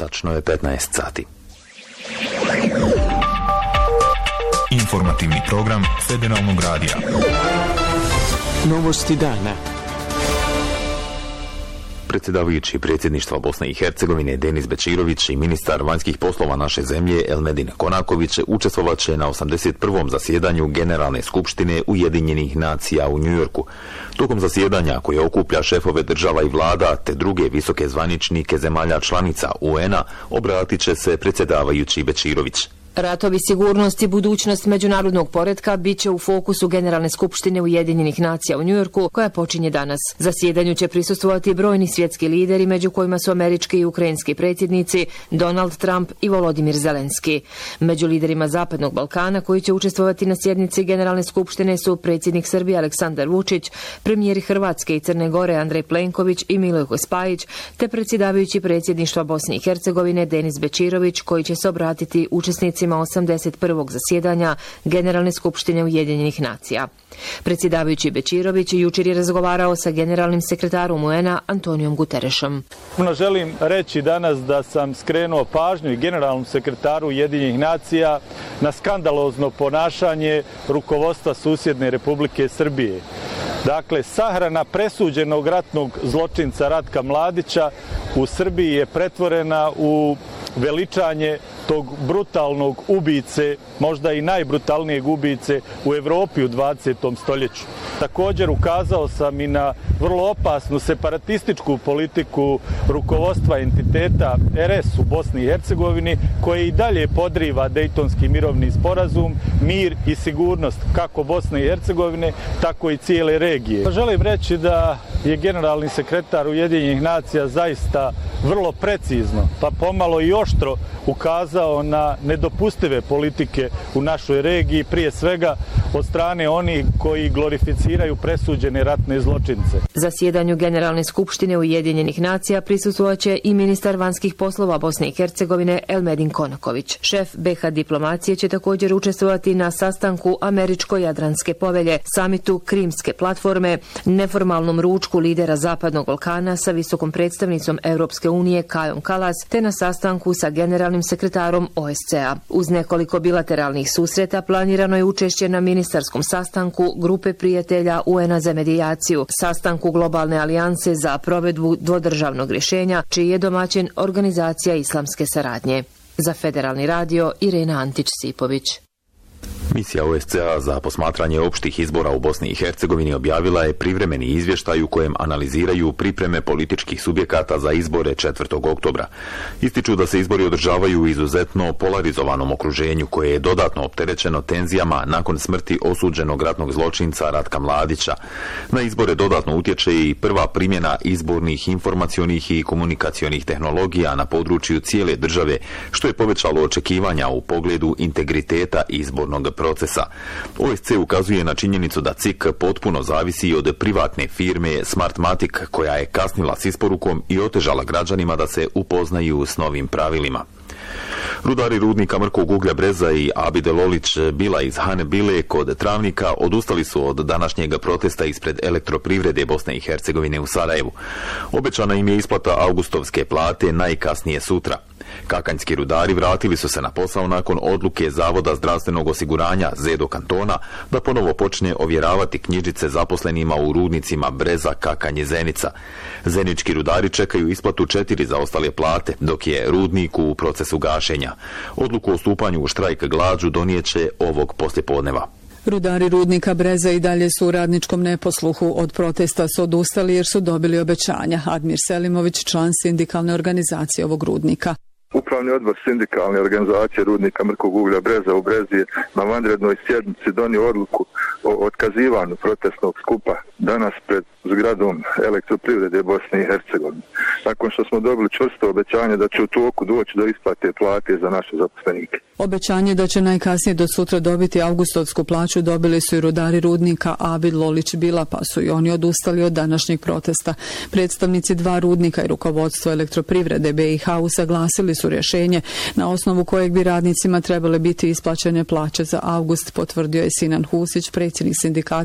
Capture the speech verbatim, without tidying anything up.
Tačno je petnaest sati. Informativni program Federalnog radija. Novosti dana. Predsjedavajući predsjedništva Bosne i Hercegovine Denis Bećirović i ministar vanjskih poslova naše zemlje Elmedin Konaković učestvovat će na osamdeset prvom zasjedanju Generalne skupštine Ujedinjenih nacija u Njujorku. Tokom zasjedanja koje okuplja šefove država i vlada te druge visoke zvaničnike zemalja članica U N-a obratit će se predsjedavajući Bećirović. Ratovi, sigurnost i budućnost međunarodnog poretka bit će u fokusu Generalne skupštine Ujedinjenih nacija u Njujorku, koja počinje danas. Zasjedanju će prisustvovati brojni svjetski lideri, među kojima su američki i ukrajinski predsjednici Donald Trump i Volodimir Zelenski. Među liderima Zapadnog Balkana koji će učestvovati na sjednici Generalne skupštine su predsjednik Srbije Aleksandar Vučić, premijeri Hrvatske i Crne Gore Andrej Plenković i Milojko Spajić, te predsjedavajući predsjedništva Bosne i Hercegovine Denis Bećirović, koji će se obratiti učesnicima osamdeset prvog zasjedanja Generalne skupštine Ujedinjenih nacija. Predsjedavajući Bećirović jučer je razgovarao sa generalnim sekretarom U N-a Antonijom Guterešom. Želim reći danas da sam skrenuo pažnju i generalnom sekretaru Ujedinjenih nacija na skandalozno ponašanje rukovodstva susjedne Republike Srbije. Dakle, sahrana presuđenog ratnog zločinca Ratka Mladića u Srbiji je pretvorena u veličanje tog brutalnog ubice, možda i najbrutalnijeg ubice u Evropi u dvadesetom stoljeću. Također ukazao sam i na vrlo opasnu separatističku politiku rukovodstva entiteta R S u Bosni i Hercegovini, koje i dalje podriva Dejtonski mirovni sporazum, mir i sigurnost kako Bosne i Hercegovine, tako i cijele regije. Želim reći da je generalni sekretar Ujedinjenih nacija zaista vrlo precizno, pa pomalo i oštro ukazao na nedopustive politike u našoj regiji, prije svega od strane onih koji glorificiraju presuđene ratne zločince. Zasjedanju Generalne skupštine Ujedinjenih nacija prisustvovat će i ministar vanjskih poslova Bosne i Hercegovine Elmedin Konaković. Šef B H diplomacije će također učestvovati na sastanku Američko-Jadranske povelje, samitu Krimske platforme, neformalnom ručku lidera Zapadnog Balkana sa visokom predstavnicom Europske unije Kajom Kalas, te na sastanku sa generalnim sekretarom O S C A. Uz nekoliko bilateralnih susreta planirano je učešće na ministarskom sastanku Grupe prijatelja U N-a za medijaciju, sastanku Globalne alijanse za provedbu dvodržavnog rješenja, čiji je domaćin Organizacija islamske saradnje. Za Federalni radio Irena Antić-Sipović. Misija O S C A za posmatranje opštih izbora u Bosni i Hercegovini objavila je privremeni izvještaj u kojem analiziraju pripreme političkih subjekata za izbore četvrtog oktobra. Ističu da se izbori održavaju u izuzetno polarizovanom okruženju koje je dodatno opterećeno tenzijama nakon smrti osuđenog ratnog zločinca Ratka Mladića. Na izbore dodatno utječe i prva primjena izbornih informacionih i komunikacionih tehnologija na području cijele države, što je povećalo očekivanja u pogledu integriteta izbornog procesa. O S C ukazuje na činjenicu da C I K potpuno zavisi od privatne firme Smartmatic, koja je kasnila s isporukom i otežala građanima da se upoznaju s novim pravilima. Rudari rudnika mrkog uglja Breza i Abide Lolić Bila iz Hane Bile kod Travnika odustali su od današnjeg protesta ispred Elektroprivrede Bosne i Hercegovine u Sarajevu. Obećana im je isplata avgustovske plate najkasnije sutra. Kakanjski rudari vratili su se na posao nakon odluke Zavoda zdravstvenog osiguranja Zedo kantona da ponovo počne ovjeravati knjižice zaposlenima u rudnicima Breza, Kakanje, Zenica. Zenički rudari čekaju isplatu četiri zaostale plate, dok je rudnik u procesu gašenja. Odluku o stupanju u štrajk glađu donijeće ovog poslijepodneva. Rudari rudnika Breza i dalje su u radničkom neposluhu. Od protesta su odustali jer su dobili obećanja. Admir Selimović, član sindikalne organizacije ovog rudnika. Upravni odbor sindikalne organizacije rudnika mrkog uglja Breza u Brezi je na vanrednoj sjednici donio odluku o otkazivanju protestnog skupa danas pred zgradom Elektroprivrede Bosne i Hercegovine. Nakon što smo dobili čvrsto obećanje da će u toku doći do isplate plate za naše zaposlenike. Obećanje da će najkasnije do sutra dobiti avgustovsku plaću dobili su i rudari rudnika Abid Lolić Bila, pa su i oni odustali od današnjeg protesta. Predstavnici dva rudnika i rukovodstvo Elektroprivrede B i H usaglasili su rješenje na osnovu kojeg bi radnicima trebale biti isplaćene plaće za avgust, potvrdio je Sinan Husić, predsjednik sindikata